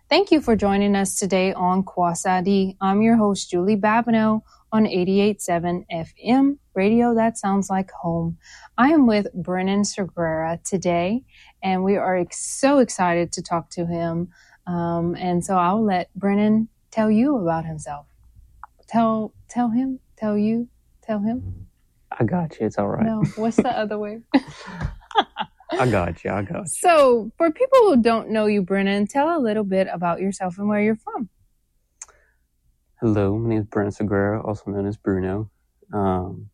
Thank you for joining us today on Kwasadi. I'm your host, Julie Babineau on 88.7 FM, radio that sounds like home. I am with Brennan Segura today, and we are so excited to talk to him. And so I'll let Brennan tell you about himself. Tell him. I got you. It's all right. No, what's the other way? I got you. So, for people who don't know you, Brennan, tell a little bit about yourself and where you're from. Hello, my name is Brennan Segura, also known as Bruno. I'm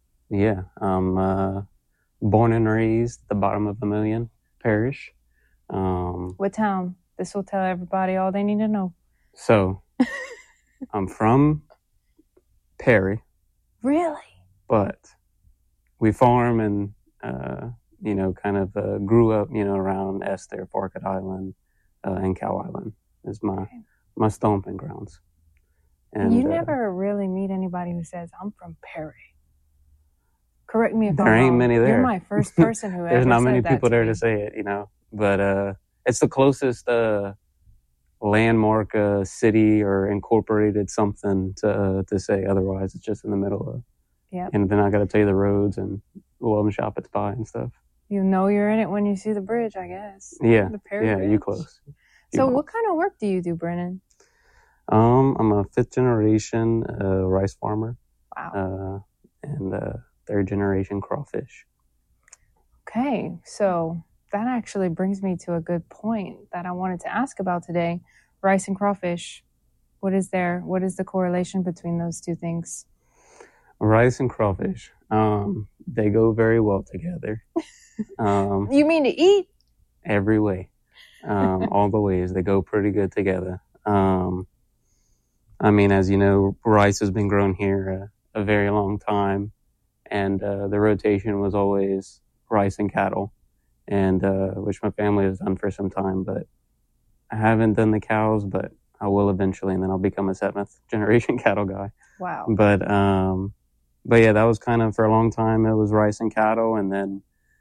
born and raised at the bottom of Vermilion Parish. What town? This will tell everybody all they need to know. So, I'm from Perry. Really? But we farm and, grew up, around Esther, Forked Island, and Cow Island is my stomping grounds. And you never really meet anybody who says, I'm from Perry. Correct me if I'm wrong. There ain't many there. You're my first person who ever There's not said many that people to there me. to say it, But it's the closest landmark city or incorporated something to say. Otherwise, it's just in the middle of. Yep. And then I got to tell you the roads and go up and shop at the Spy and stuff. You know you're in it when you see the bridge, I guess. Yeah. The Perry Bridge. You close. So what kind of work do you do, Brennan? I'm a fifth generation rice farmer. Wow. And third generation crawfish. Okay, so that actually brings me to a good point that I wanted to ask about today. Rice and crawfish. What is the correlation between those two things? Rice and crawfish. They go very well together. You mean to eat? Every way. All the ways. They go pretty good together. As you know, rice has been grown here a very long time. And the rotation was always rice and cattle, and which my family has done for some time. But I haven't done the cows, but I will eventually, and then I'll become a seventh generation cattle guy. Wow. But yeah, that was kind of for a long time. It was rice and cattle, and then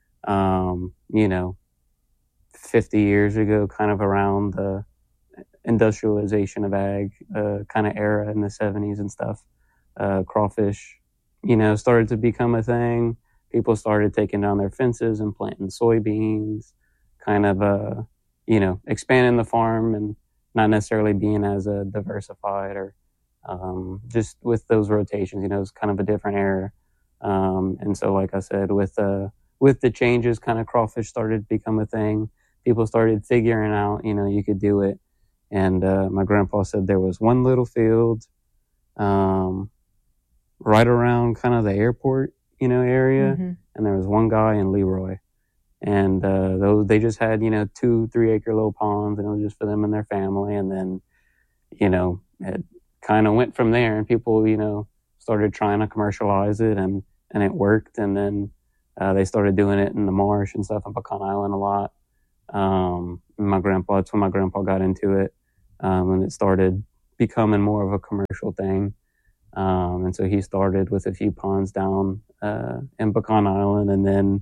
50 years ago, kind of around the industrialization of ag kind of era in the 70s and stuff, crawfish, started to become a thing. People started taking down their fences and planting soybeans, kind of expanding the farm and not necessarily being as diversified or just with those rotations, it's kind of a different era. And so, like I said, with the changes, kind of crawfish started to become a thing. People started figuring out, you could do it. And my grandpa said there was one little field right around kind of the airport, area. Mm-hmm. And there was one guy in Leroy. And they just had, 2-3 acre little ponds, and it was just for them and their family. And then, it kind of went from there, and people, started trying to commercialize it, and it worked. And then they started doing it in the marsh and stuff on Pecan Island a lot. That's when my grandpa got into it, and it started becoming more of a commercial thing. And so he started with a few ponds down in Pecan Island, and then,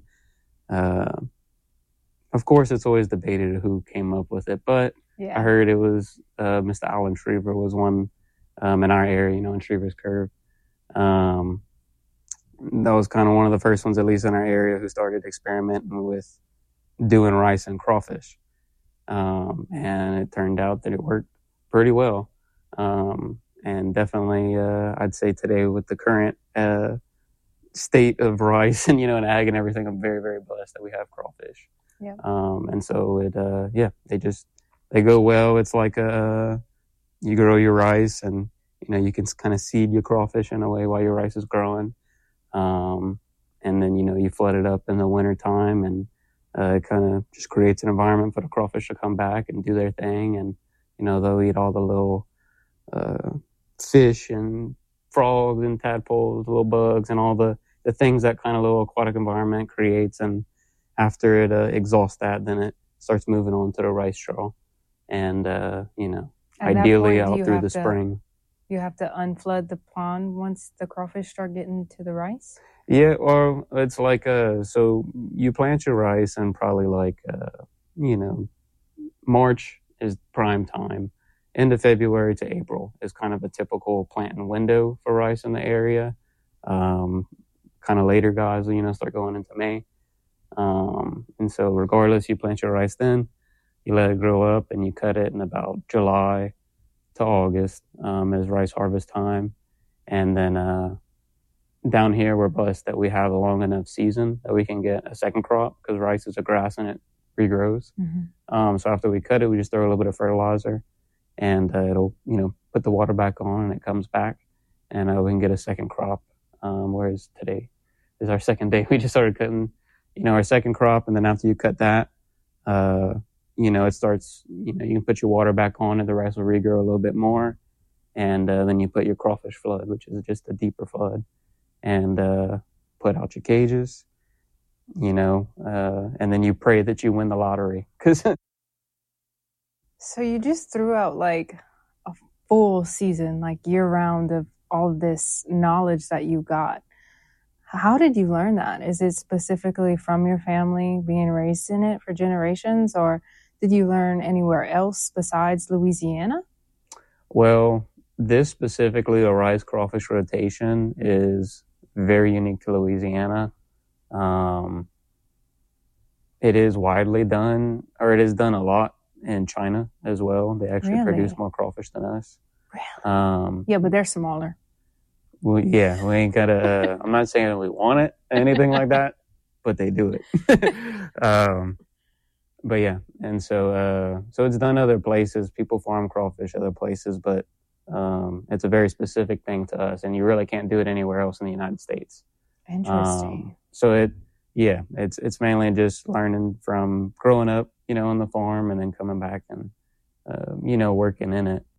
of course, it's always debated who came up with it. But yeah. I heard it was Mr. Alan Shriver was one in our area, in Shriver's Curve. That was kind of one of the first ones, at least in our area, who started experimenting with doing rice and crawfish. And it turned out that it worked pretty well. And definitely, I'd say today with the current state of rice and, and ag and everything, I'm very, very blessed that we have crawfish. Yeah. And so they go well. It's like you grow your rice and, you can kind of seed your crawfish in a way while your rice is growing. And then, you flood it up in the winter time, and it kind of just creates an environment for the crawfish to come back and do their thing. And, they'll eat all the little fish and frogs and tadpoles, little bugs, and all the things that kind of little aquatic environment creates. And after it exhausts that, then it starts moving on to the rice straw. And, ideally out through the spring. You have to unflood the pond once the crawfish start getting to the rice? Yeah, or it's like, so you plant your rice and probably like, March is prime time. End of February to April is kind of a typical planting window for rice in the area. Kind of later guys, start going into May. And so regardless, you plant your rice then, you let it grow up, and you cut it in about July to August is rice harvest time. And then down here, we're blessed that we have a long enough season that we can get a second crop, because rice is a grass and it regrows. So after we cut it, we just throw a little bit of fertilizer, and it'll, put the water back on, and it comes back, and we can get a second crop. Whereas today is our second day. We just started cutting, our second crop, and then after you cut that, it starts, you can put your water back on, and the rice will regrow a little bit more, and then you put your crawfish flood, which is just a deeper flood, and put out your cages, and then you pray that you win the lottery. So you just threw out like a full season, like year round, of all of this knowledge that you got. How did you learn that? Is it specifically from your family being raised in it for generations, or did you learn anywhere else besides Louisiana? Well, this specifically, a rice crawfish rotation, is very unique to Louisiana. It is widely done, or it is done a lot in China as well. They actually produce more crawfish than us. Really? Yeah, but they're smaller. We ain't gotta, I'm not saying we want it, anything like that, but they do it. But yeah, and so it's done other places. People farm crawfish other places, but it's a very specific thing to us, and you really can't do it anywhere else in the United States. Interesting. So it's mainly just learning from growing up, on the farm, and then coming back and, working in it.